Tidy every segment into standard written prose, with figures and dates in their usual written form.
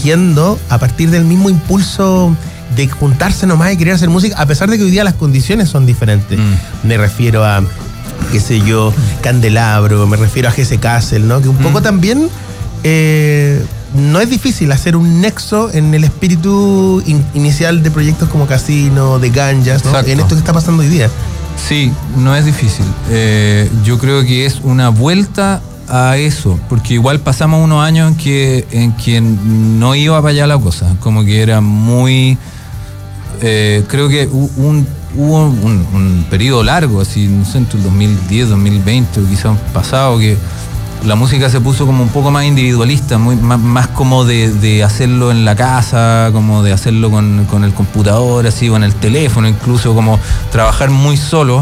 surgiendo a partir del mismo impulso de juntarse nomás y querer hacer música, a pesar de que hoy día las condiciones son diferentes. Me refiero a, qué sé yo, Candelabro, me refiero a Jesse Castle, ¿no? Que un poco también no es difícil hacer un nexo en el espíritu inicial de proyectos como Casino, de Ganjas, ¿no? En esto que está pasando hoy día. Sí, no es difícil. Yo creo que es una vuelta a eso, porque igual pasamos unos años en que no iba para allá la cosa, como que era muy... creo que hubo un periodo largo, así, no sé, entre el 2010, 2020, o quizás pasado, que la música se puso como un poco más individualista, más como de hacerlo en la casa, como de hacerlo con el computador, así, con el teléfono, incluso como trabajar muy solo.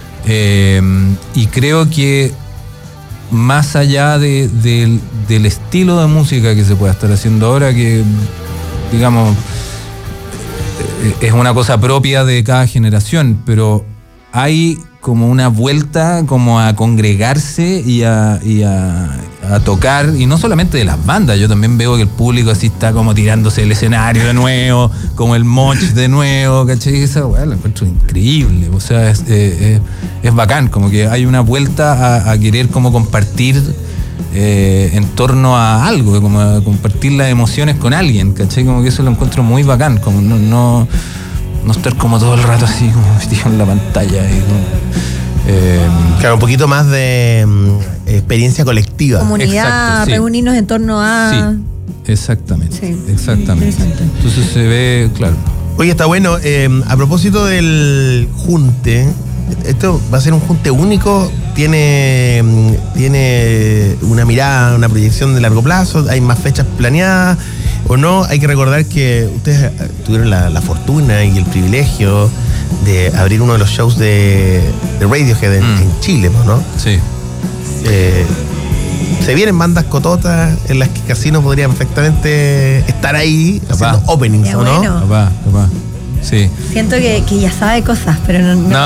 Y creo que más allá del estilo de música que se pueda estar haciendo ahora, que digamos es una cosa propia de cada generación, pero hay como una vuelta como a congregarse y a tocar, y no solamente de las bandas, yo también veo que el público así está como tirándose el escenario de nuevo, como el moch de nuevo, ¿cachai? Esa weá la encuentro increíble, o sea, es bacán, como que hay una vuelta a querer como compartir en torno a algo, como a compartir las emociones con alguien, ¿cachai? Como que eso lo encuentro muy bacán, como no estar como todo el rato así como metido en la pantalla y claro, un poquito más de experiencia colectiva. Comunidad, exacto, sí. Reunirnos en torno a... Sí, exactamente. Sí, exactamente. Entonces se ve, claro. Oye, está bueno. A propósito del junte, esto va a ser un junte único, tiene una mirada, una proyección de largo plazo, hay más fechas planeadas o no. Hay que recordar que ustedes tuvieron la fortuna y el privilegio de abrir uno de los shows de Radiohead en Chile, ¿no? Sí. Se vienen bandas cototas en las que Casino podría perfectamente estar ahí haciendo openings, ¿o no? Bueno. Capaz. Sí. Siento que ya sabe cosas, pero no No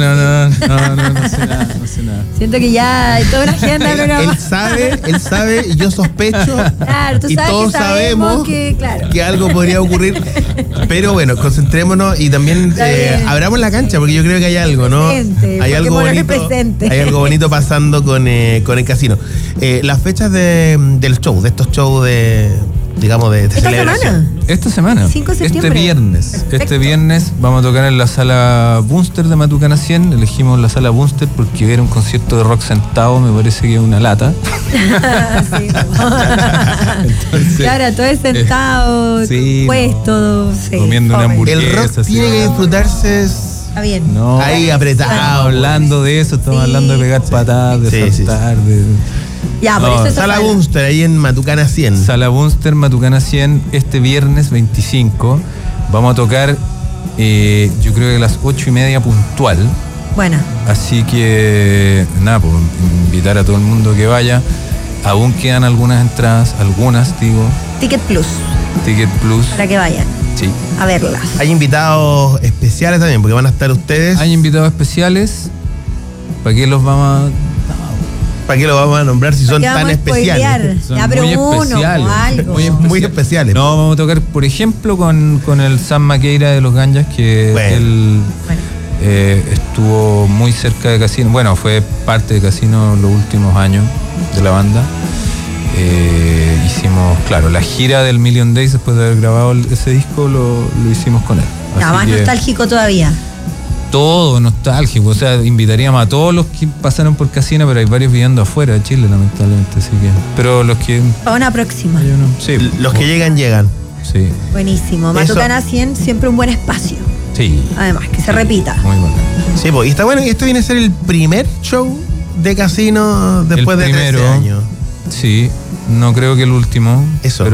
sé nada. Siento que ya hay toda una agenda, pero... Él sabe y yo sospecho. Claro, tú y sabes todos que sabemos sabemos que algo podría ocurrir. Pero bueno, concentrémonos y también abramos la cancha, porque yo creo que hay algo, ¿no? Hay algo bonito. Hay algo bonito pasando con el Casino. Las fechas del show, de estos shows de celebración. Esta semana. 5 de septiembre. Este viernes vamos a tocar en la sala Bunster de Matucana 100. Elegimos la sala Bunster porque ver un concierto de rock sentado me parece que es una lata. Sí, entonces, claro, todo es sentado, puesto, comiendo una hamburguesa. El rock tiene que disfrutarse. Está bien. No, ahí apretado. Hablando de eso, estamos hablando de pegar patadas, de saltar, Ya, por eso Sala Bunster, ahí en Matucana 100. Sala Bunster, Matucana 100, este viernes 25. Vamos a tocar, yo creo que a las 8:30 puntual. Bueno. Así que, nada, pues invitar a todo el mundo que vaya. Aún quedan algunas entradas, Ticket Plus. Para que vayan. Sí. A verlas. Hay invitados especiales también, porque van a estar ustedes. Hay invitados especiales. ¿Para qué los vamos a nombrar si son tan especiales? Son ya, pero muy especiales. Algo. Muy especiales. No, vamos a tocar, por ejemplo, con el Sam Maqueira de los Ganjas, que él estuvo muy cerca de Casino. Bueno, fue parte de Casino los últimos años de la banda. Hicimos, claro, la gira del Million Days después de haber grabado ese disco, lo hicimos con él. Más nostálgico todavía. Todo nostálgico, o sea, invitaríamos a todos los que pasaron por Casino, pero hay varios viviendo afuera de Chile, lamentablemente, así que... Pero los que... Para una próxima. Sí, los que llegan. Sí. Buenísimo. Matucana 100, siempre un buen espacio. Sí. Además, que se repita. Muy bueno. Sí, pues, y está bueno, y esto viene a ser el primer show de Casino después de 13 años. Sí, no creo que el último. Eso.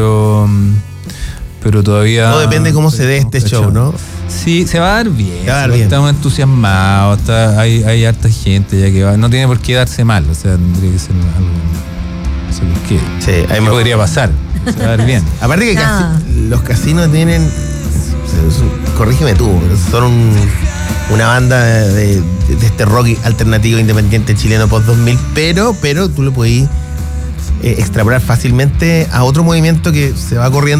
Pero todavía... No depende cómo se dé este show, ¿no? Sí, se va a dar bien. Se va a dar bien. Estamos entusiasmados, hay harta gente ya que va. No tiene por qué darse mal, o sea, tendría que ser algo... No sé por qué. Sí, ahí podría pasar. Se va a dar bien. Aparte que los Casinos tienen... Corrígeme tú, son una banda de este rock alternativo independiente chileno post-2000, pero tú lo podís extrapolar fácilmente a otro movimiento que se va corriendo